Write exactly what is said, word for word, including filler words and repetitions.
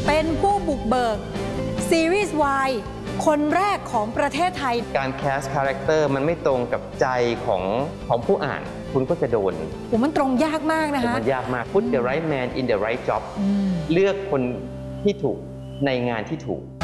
เป็นผู้บุกเบิกซีรีส์ วาย คนแรกของประเทศไทยการแคสคาแรคเตอร์มันไม่ตรงกับใจของของผู้อ่านคุณก็จะโดนโอ้มันตรงยากมากนะคะมันยากมาก Put the right man in the right job เลือกคนที่ถูกในงานที่ถูก